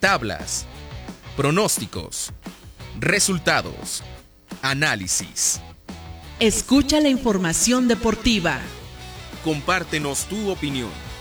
tablas, pronósticos, resultados, análisis. Escucha la información deportiva. Compártenos tu opinión.